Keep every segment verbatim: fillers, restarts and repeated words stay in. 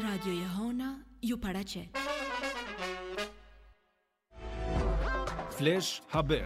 Radio Jehona ju paraqet. Flash Haber.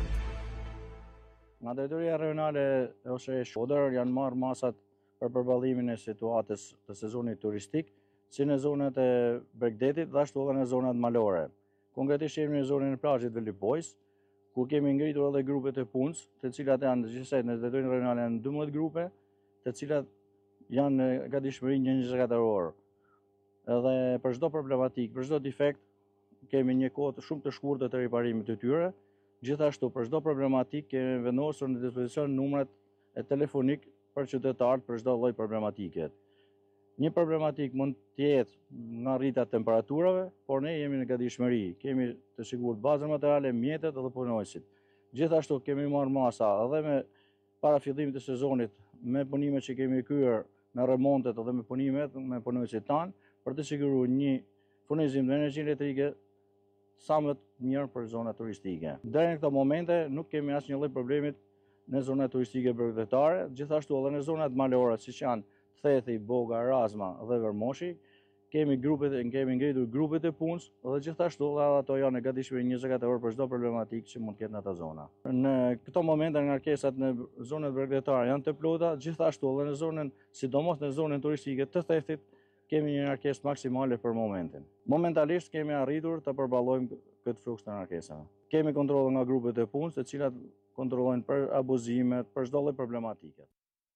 Nga drejtoria rajonale e O S H Shkodër janë marrë masat për përballimin e situatës të sezonit turistik, si në zonat e Bregdetit dhe ashtu edhe në zonat malore. Konkretisht jemi në zonën e plazhit Velipojs, ku kemi ngritur edhe grupet e punës, të cilat janë gjithsej në drejtorinë rajonale janë dymbëdhjetë grupe, të cilat janë në gatishmëri njëzet e katër orë. Edhe për çdo problematik, për çdo defekt, kemi një kohë shumë të shkurtër të riparimit të tyre. Gjithashtu, për çdo problematik kemi vendosur në dispozicion numrat e telefonik për qytetarët për çdo lloj problematike. Një problematik mund të jetë nga rritja e temperaturave, por ne jemi në gatishmëri. Kemi të sigurt bazën materiale, mjetet dhe punojësit. Gjithashtu kemi marrë masa edhe me para fillimit të sezonit me punimet që kemi kryer në remontet edhe me punimet me punojësit tanë për të siguruar një furnizim të energji elektrike sa më të mirë për zonat turistike. Deri në këto momente nuk kemi asnjë lloj problemit në zonat turistike bregdetare, gjithashtu edhe në zonat malore siç janë Thethi, Boga, Razma dhe Vermoshi, kemi grupet, kemi ngritur grupet e punës dhe gjithashtu edhe ato janë në gatishmëri njëzet e katër orë për çdo problematikë që mund të ketë në ato zona. Në këto momente ngarkesat në zonat bregdetare janë të plota, gjithashtu edhe në zonën, sidomos në zonën turistike të Thethit, kemi një ngarkesë maksimale për momentin. Momentalisht kemi arritur të përballojmë këtë fluks të ngarkesave. Kemi kontroll nga grupet e punës, të cilat kontrollojnë për abuzimet, për çdo lloj problematike.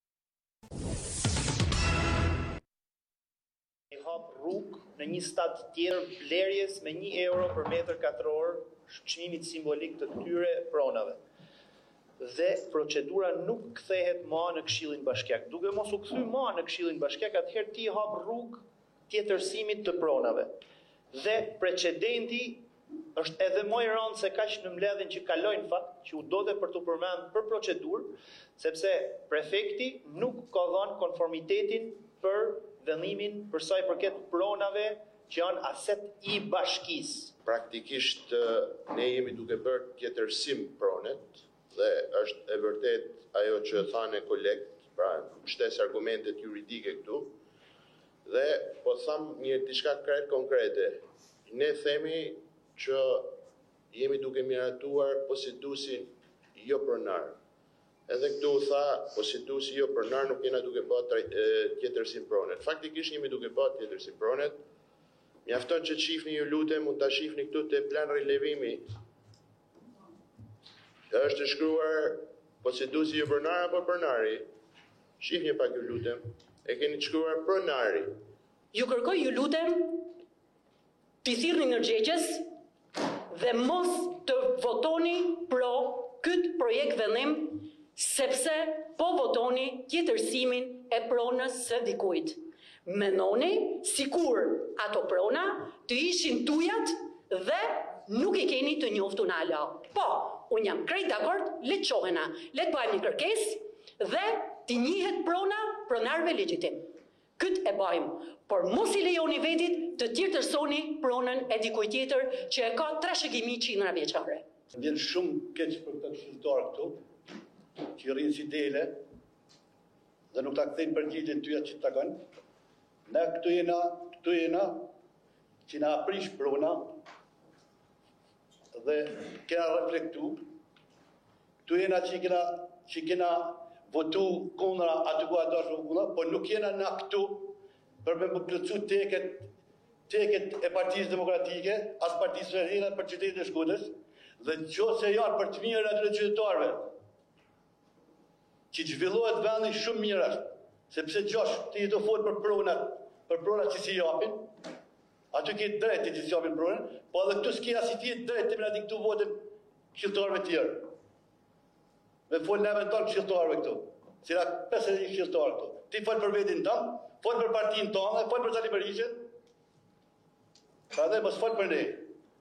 I hap rrugë në një stad tjetër blerjes me një euro për metër katror çmimit simbolik të këtyre pronave. Dhe procedura nuk kthehet më në Këshillin Bashkiak. Duke mos u kthy më në Këshillin Bashkiak, atëherë ti hap rrugë tjetërsimit të pronave. Dhe precedenti është edhe më i rëndë se kaq në mbledhjen që kalojnë fakt, që u dodhe për të përmendur për procedurë, sepse prefekti nuk ka dhënë konformitetin për vendimin për sa i përket pronave që janë aset i bashkisë. Praktikisht ne jemi duke bërë tjetërsim pronet, dhe është e vërtet ajo që thanë kolegët, pra shtes argumentet juridike këtu, dhe po tham një diçka krejt konkrete. Ne themi që jemi duke miratuar posedusin jo pronar. Edhe këtu tha, posedusi jo pronar nuk jena duke bërë tjetërsim pronet. Faktikisht jemi duke bërë tjetërsim pronet. Mjafton që shihni ju lutem, mund ta shihni këtu te plan rilevimi. Është shkruar posedusi jo pronar apo pronari. Shihni pak ju lutem. E keni shkruar pronari. Ju kërkoj ju lutem t'i thirrni në xheqës dhe mos të votoni pro këtë projekt vendim, sepse po votoni tjetërsimin e pronës së dikujt. Mendoni sikur ato prona të ishin tujat dhe nuk i keni të njoftu në ala. Po, unë jam krejt dakord, le të qohena, le të bëjmë një kërkesë dhe t'i njihet prona pronarve legjitim. Këtë e bëjmë, por mos i lejoni vetit të tjetërsoni pronën e dikujt tjetër që e ka trashëgimi qindra vjeçare. Vjen shumë keq për këtë këshilltar këtu, që rrinë si dele dhe nuk ta kthejnë përgjigjen tyja që ta kanë. Ne këtu jena, këtu jena që na aprish prona dhe kena reflektu. Këtu jena që kena, që kena votu kundra aty ku ata shkruan, por nuk jena na këtu për me plotësu teket teket e Partisë Demokratike, as Partisë Së për qytetin e Shkodrës, dhe nëse janë për të mirë atyre qytetarëve, që zhvillohet vendi shumë mirë është, sepse gjosh ti do fol për pronat, për pronat që si japin, aty ke drejt që si japin pronat, po edhe këtu s'ke as i ti drejt të më diktu votën këshilltarëve të tjerë. Me fol në eventual këshilltarëve këtu. Si ra pesëdhjetë e një këshilltarë këtu. Ti fol për vetin tënd, fol për partinë tonë, fol për Sali Berishën. Prandaj mos fol për ne.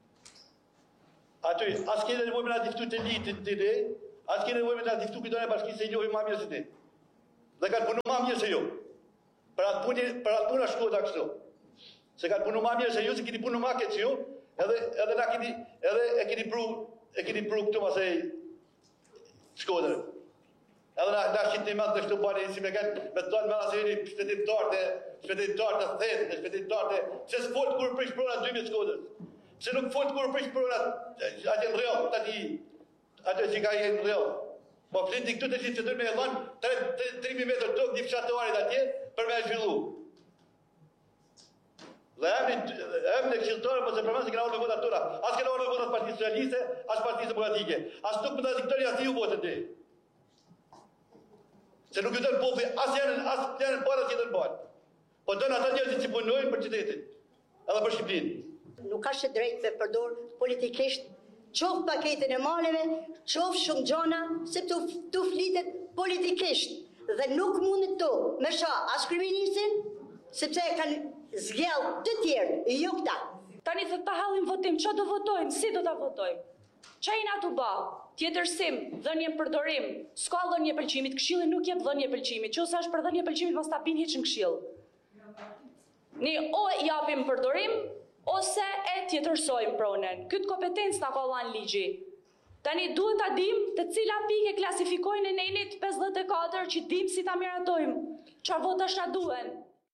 Aty as keni nevojë me na diftu të litit të ne, as keni nevojë me na diftu këto në bashkisë se njohim më mirë se ti. Dhe kanë punu më mirë se ju. Për atë punë, për atë punë shkota kështu. Se kanë punu më mirë se ju, se keni punu më keq se ju, edhe edhe na keni edhe e keni pru, e keni pru këtu masej Shkodrën. Edhe na na shqitimet të shtu bani si me kanë me të thonë me asëri shpëtimtar të shpëtimtar të thethë, shpëtimtar të se s'fol kur prish prona dy mijë Shkodrës. Se nuk fol kur prish prona atë në rreth tani atë që ka në rreth. Po fliti këtu të që duhet me dhën tre mijë metër tokë di fshatorit atje për me zhvillu. Dhe emni emni këshilltarë po se përmend se kanë në vota tona. As kanë në vota Partisë Socialiste, as Partisë Demokratike. As nuk më dazi këto as ju votën ti. Se nuk i don populli as janë as janë para që të bëjnë. Po don ata njerëz që punojnë për qytetin, edhe për Shqipërinë. Nuk ka shë drejtë të përdor politikisht qoftë paketën e maleve, qoftë shumë gjana, se tu, tu flitet politikisht dhe nuk mundet to me sha as kryeministin, sepse e kanë zgjellë të tjerë, jo këta. Tani thot ta hallim votim, ço do votojmë, si do ta votojmë? Ç'a jena tu bë? Tjetërsim, dhënie përdorim, s'ka dhënie pëlqimit, këshilli nuk jep dhënie pëlqimit, nëse është për dhënie pëlqimit mos ta bin hiç në këshill. Ne o japim përdorim ose e tjetërsojmë pronën. Këtë kompetencë na ka dhënë ligji. Tani duhet ta dim të cila pikë klasifikojnë në enit pesëdhjetë e katër që dim si ta miratojmë. Çfarë votash na duhen?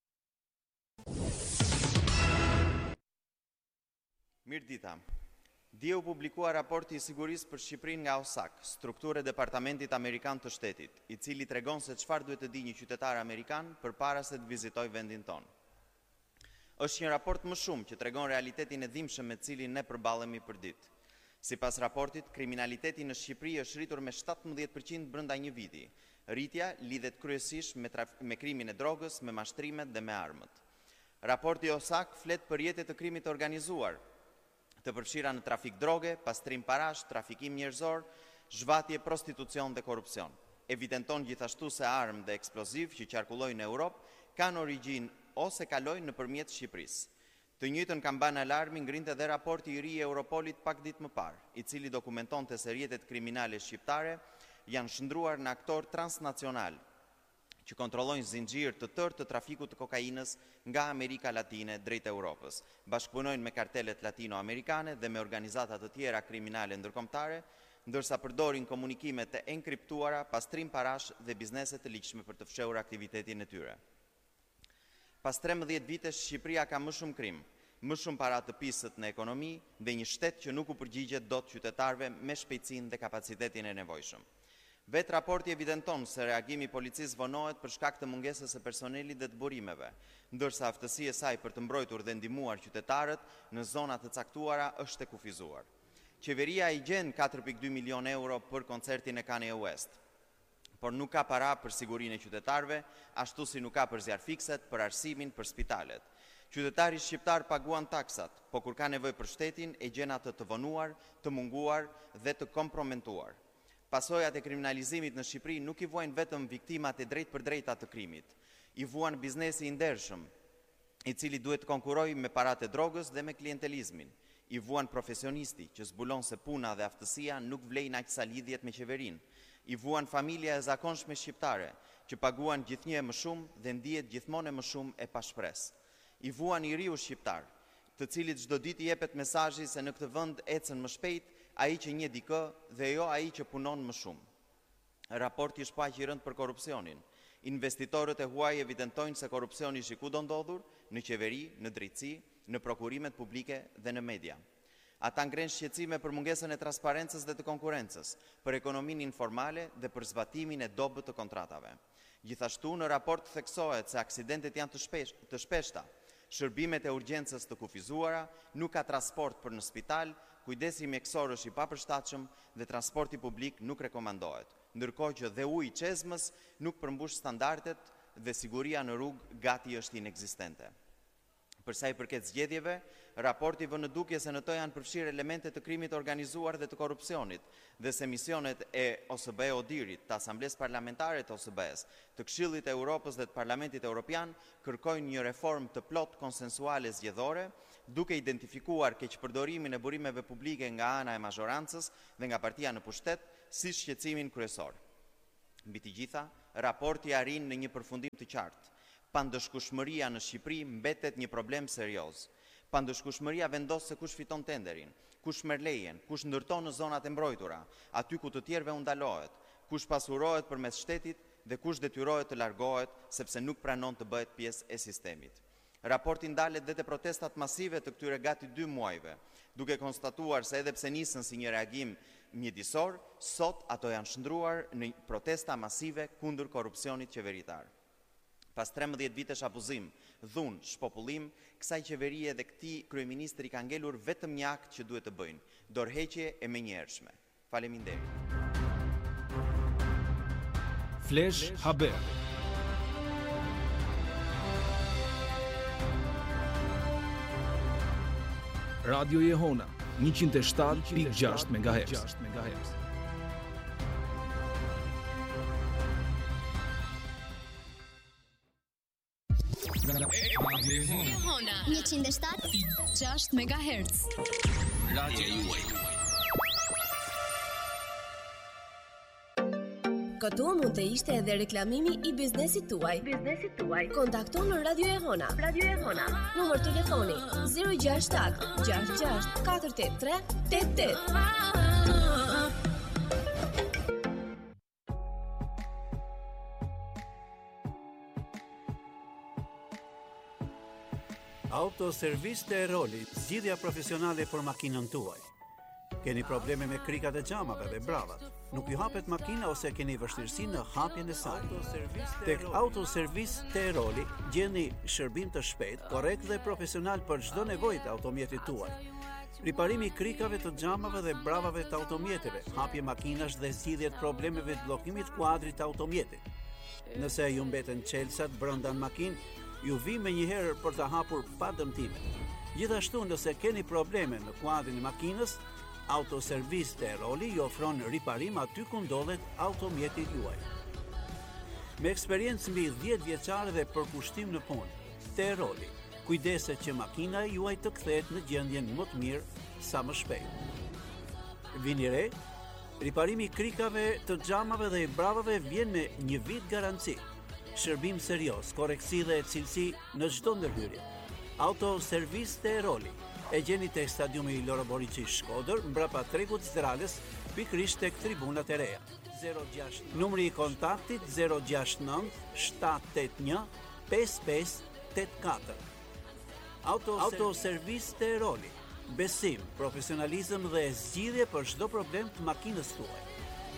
Mirë dita. Dje u publikua raporti i sigurisë për Shqipërinë nga O S A C, strukturë e Departamentit Amerikan të Shtetit, i cili tregon se çfarë duhet të di një qytetar amerikan përpara se të vizitojë vendin tonë. Është një raport më shumë që tregon realitetin e dhimbshëm me cilin ne përballemi për ditë. Sipas raportit, kriminaliteti në Shqipëri është rritur me shtatëmbëdhjetë përqind brenda një viti. Rritja lidhet kryesisht me, me krimin e drogës, me mashtrimet dhe me armët. Raporti O S A C flet për rrjete të krimit të organizuar, të përfshira në trafik droge, pastrim parash, trafikim njerëzor, zhvatje, prostitucion dhe korupcion. Evidenton gjithashtu se armë dhe eksploziv që qarkullojnë në Europë kanë origjinë ose kalojnë nëpërmjet Shqipërisë. Të njëjtën kamban alarmi ngrinte dhe raporti i ri i Europolit pak ditë më parë, i cili dokumentonte se rrjetet kriminale shqiptare janë shndruar në aktor transnacional që kontrollojnë zinxhir të tërë të trafikut të kokainës nga Amerika Latine drejt Europës. Bashkëpunojnë me kartelet latino-amerikane dhe me organizata të tjera kriminale ndërkombëtare, ndërsa përdorin komunikimet e enkriptuara, pastrim parash dhe biznese të ligjshme për të fshehur aktivitetin e tyre. Pas trembëdhjetë vitesh, Shqipëria ka më shumë krim, më shumë para të pisët në ekonomi dhe një shtet që nuk u përgjigjet dot qytetarëve me shpejtësinë dhe kapacitetin e nevojshëm. Vetë raporti evidenton se reagimi i policisë vonohet për shkak të mungesës së personelit dhe të burimeve, ndërsa aftësia e saj për të mbrojtur dhe ndihmuar qytetarët në zona të caktuara është e kufizuar. Qeveria i gjen katër pikë dy milion euro për koncertin e Kanye West, por nuk ka para për sigurinë e qytetarëve, ashtu si nuk ka për zjarfikset, për arsimin, për spitalet. Qytetari shqiptar paguan taksat, po kur ka nevojë për shtetin, e gjen atë të vonuar, të munguar dhe të komprometuar. Pasojat e kriminalizimit në Shqipëri nuk i vuajnë vetëm viktimat e drejt për drejta të krimit, i vuan biznesi i ndershëm, i cili duhet të konkurojë me paratë e drogës dhe me klientelizmin, i vuan profesionisti që zbulon se puna dhe aftësia nuk vlejnë aq sa lidhjet me qeverinë, i vuan familja e zakonshme shqiptare që paguan gjithnjë më shumë dhe ndihet gjithmonë më shumë e pashpresë. I vuan i riu shqiptar, të cilit çdo ditë i jepet mesazhi se në këtë vend ecën më shpejt ai që njeh dikë dhe jo ai që punon më shumë. Raporti shpaq i rënd për korrupsionin. Investitorët e huaj evidentojnë se korrupsioni është i kudo ndodhur, në qeveri, në drejtësi, në prokurimet publike dhe në media. Ata ngrenë shqetësime për mungesën e transparencës dhe të konkurencës, për ekonominë informale dhe për zbatimin e dobët të kontratave. Gjithashtu, në raport theksohet se aksidentet janë të, shpesh, të shpeshta, shërbimet e urgjencës të kufizuara, nuk ka transport për në spital, kujdesi mjekësor është i papërshtatshëm dhe transporti publik nuk rekomandohet, ndërkohë që dhe uji i çezmës nuk përmbush standardet dhe siguria në rrugë gati është inekzistente. Përsa i përket zgjedhjeve, raporti vë në dukje se në to janë përfshirë elemente të krimit organizuar dhe të korrupsionit, dhe se misionet e O S B Odirit, të Asamblesë Parlamentare të O S B-s, të Këshillit e Europës dhe të Parlamentit Evropian kërkojnë një reformë të plot konsensuale zgjedhore, duke identifikuar keqpërdorimin e burimeve publike nga ana e mazhorancës dhe nga partia në pushtet si shqetësimin kryesor. Mbi të gjitha, raporti arrin në një përfundim të qartë. Pandëshkueshmëria në Shqipëri mbetet një problem serioz. Pandëshkueshmëria vendos se kush fiton tenderin, kush merr lejen, kush ndërton në zonat e mbrojtura, aty ku të tjerëve u ndalohet, kush pasurohet përmes shtetit dhe kush detyrohet të largohet sepse nuk pranon të bëhet pjesë e sistemit. Raporti ndalet dhe të protestat masive të këtyre gati dy muajve, duke konstatuar se edhe pse nisën si një reagim mjedisor, sot ato janë shndruar në protesta masive kundër korrupsionit qeveritar. Pas trembëdhjetë vitesh abuzim, dhunë, shpopullim, kësaj qeverie dhe këtij kryeministri ka ngelur vetëm një akt që duhet të bëjnë, dorëheqje e menjëhershme. Faleminderit. Flash Haber. Radio Jehona njëqind e shtatë pikë gjashtë megahertz. Jehona njëqind e shtatë pikë gjashtë megahertz. Radio juaj. Këtu mund të ishte edhe reklamimi i biznesit tuaj. Biznesit tuaj. Kontakto në Radio Jehona. Radio Jehona. Numër telefoni zero gjasht shtat gjasht gjasht katër tetë tre tetë tetë. Autoservis të Eroli, zgjidhja profesionale për makinën tuaj. Keni probleme me krikat e xhamave dhe bravat, nuk ju hapet makina ose keni vështirësi në hapjen e saj. Tek Autoservis Teroli gjeni shërbim të shpejtë, korrekt dhe profesional për çdo nevojë të automjetit tuaj. Riparimi i krikave të xhamave dhe bravave të automjeteve, hapje makinash dhe zgjidhje të problemeve të bllokimit kuadrit të automjetit. Nëse ju mbeten çelësat brenda në makinë, ju vi me njëherë për të hapur pa dëmtime. Gjithashtu, nëse keni probleme në kuadrin e makinës, Autoservis Teroli ju ofron riparim aty ku ndodhet automjeti juaj. Me eksperiencë mbi dhjetë vjeçare dhe përkushtim në punë, Teroli kujdeset që makina juaj të kthehet në gjendjen më të mirë sa më shpejt. Vini re, riparimi i krikave, të xhamave dhe i bravave vjen me një vit garanci. Shërbim serioz, koreksi dhe cilësi në çdo ndërhyrje. Autoservis Teroli e gjeni tek stadiumi Loro Boriçi Shkodër, mbrapa tregut Zdrales, pikërisht tek tribunat e reja. Numri i kontaktit zero gjasht nëntë shtat tetë një pesë pesë tetë katër. Autoservis Teroli. Besim, profesionalizëm dhe zgjidhje për çdo problem të makinës tuaj.